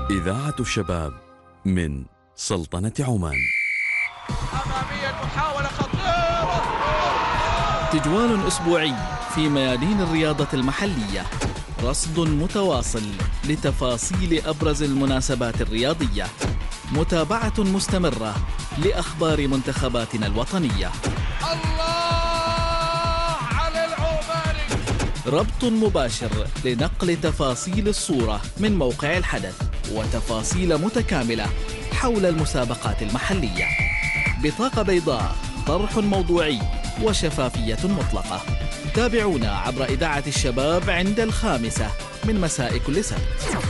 إذاعة الشباب من سلطنة عمان. أمامية محاولة خطيرة. تجوال أسبوعي في ميادين الرياضة المحلية، رصد متواصل لتفاصيل أبرز المناسبات الرياضية، متابعة مستمرة لأخبار منتخباتنا الوطنية، الله على العماني، ربط مباشر لنقل تفاصيل الصورة من موقع الحدث، وتفاصيل متكاملة حول المسابقات المحلية. بطاقة بيضاء، طرح موضوعي وشفافية مطلقة. تابعونا عبر إذاعة الشباب عند 5 من مساء كل سبت.